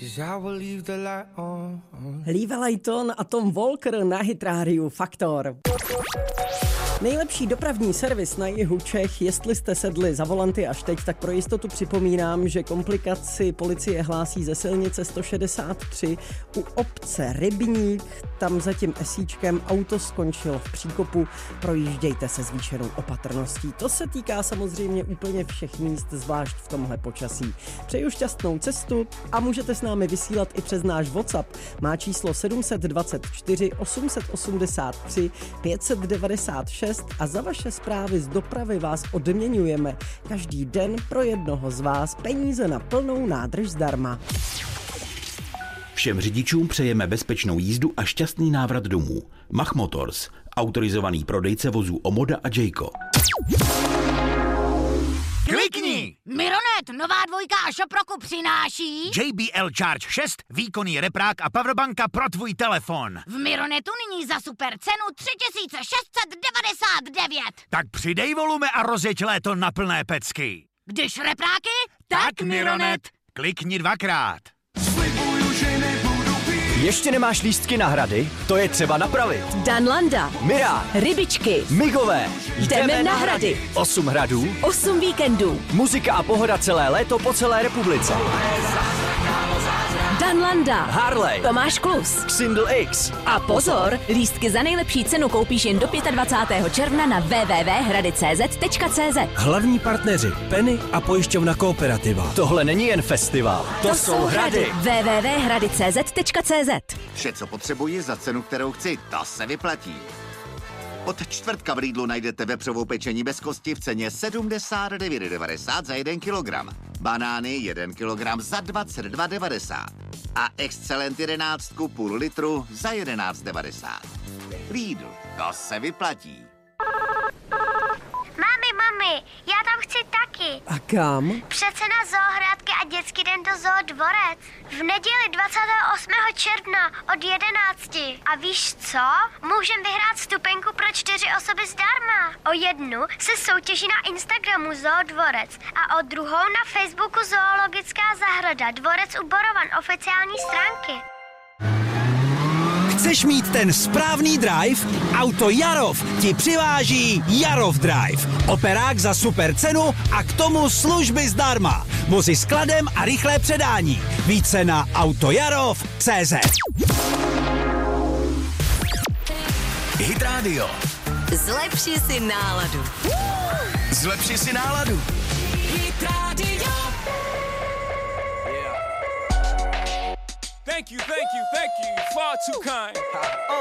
Leave a light on a Tom Walker na Hit Radio Faktor. Nejlepší dopravní servis na jihu Čech, jestli jste sedli za volanty až teď, tak pro jistotu připomínám, že komplikaci policie hlásí ze silnice 163 u obce Rybník, tam za tím esíčkem auto skončilo v příkopu, projíždějte se zvýšenou opatrností. To se týká samozřejmě úplně všech míst, zvlášť v tomhle počasí. Přeju šťastnou cestu a můžete s námi vysílat i přes náš WhatsApp. Má číslo 724 883 596 a za vaše zprávy z dopravy vás odměňujeme. Každý den pro jednoho z vás peníze na plnou nádrž zdarma. Všem řidičům přejeme bezpečnou jízdu a šťastný návrat domů. Mach Motors, autorizovaný prodejce vozů Omoda a Jayco. Klikni! Mironet, nová dvojka a Šoproku přináší JBL Charge 6, výkonný reprák a powerbanka pro tvůj telefon. v Mironetu nyní za super cenu 3699. Tak přidej volume a rozjeď léto na plné pecky. Když repráky, Tak Mironet. Klikni dvakrát. Ještě nemáš lístky na hrady? To je třeba napravit. Danlanda, Mirá, Rybičky, Migové, jdeme na hrady. 8 hradů, 8 víkendů. muzika a pohoda celé léto po celé republice. Danlanda, Harley, Tomáš Klus. Xindl X. A pozor, lístky za nejlepší cenu koupíš jen do 25. června na www.hradicz.cz. Hlavní partneři Penny a pojišťovna Kooperativa. Tohle není jen festival, to jsou hrady. www.hradicz.cz. Vše, co potřebuji za cenu, kterou chci, to se vyplatí. Od čtvrtka v Lidlu najdete vepřovou pečení bez kosti v ceně 79,90 za 1 kilogram. Banány 1 kilogram za 22,90. A Excellent 11 půl litru za 11,90. Lidl, to se vyplatí. Mami, já tam chci taky. A kam? Přece na Zoohrádky a dětský den do Zoodvorec. V neděli 28. června od 11. A víš co? Můžem vyhrát vstupenku pro 4 osoby zdarma. O jednu se soutěží na Instagramu Zoodvorec a o druhou na Facebooku Zoologická zahrada Dvorec u Borovan oficiální stránky. Chceš mít ten správný drive? Auto Jarov ti přiváží Jarov Drive. Operák za super cenu a k tomu služby zdarma. Vozy s kladem a rychlé předání. Více na autojarov.cz. Hit Radio. Zlepši si náladu. Zlepši si náladu. Hit Radio. Thank you, far too kind.